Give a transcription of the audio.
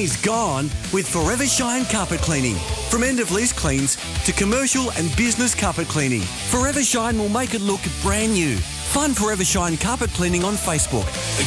is gone with Forever Shine Carpet Cleaning. From end-of-lease cleans to commercial and business carpet cleaning, Forever Shine will make it look brand new. Find Forever Shine Carpet Cleaning on Facebook.